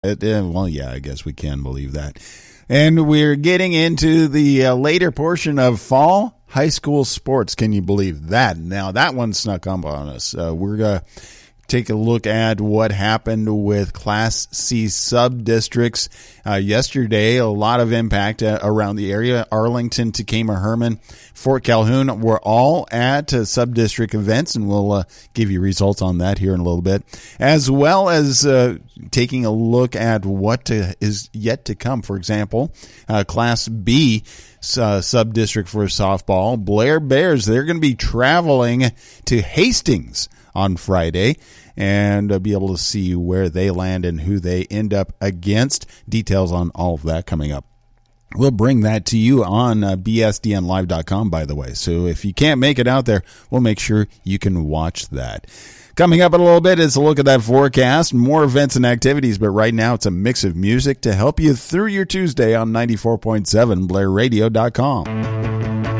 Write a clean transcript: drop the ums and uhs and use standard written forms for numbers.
Well, yeah, I guess we can believe that. And we're getting into the later portion of fall high school sports. Can you believe that? Now, that one snuck up on us. We're going to take a look at what happened with Class C sub-districts. Yesterday, a lot of impact around the area. Arlington, Takema, Herman, Fort Calhoun were all at sub-district events, and we'll give you results on that here in a little bit, as well as taking a look at what is yet to come. For example, Class B sub-district for softball, Blair Bears, they're going to be traveling to Hastings on Friday and be able to see where they land and who they end up against. Details on all of that coming up. We'll bring that to you on bsdnlive.com, by the way. So if you can't make it out there, we'll make sure you can watch that. Coming up in a little bit is a look at that forecast, more events and activities, but right now it's a mix of music to help you through your Tuesday on 94.7 BlairRadio.com.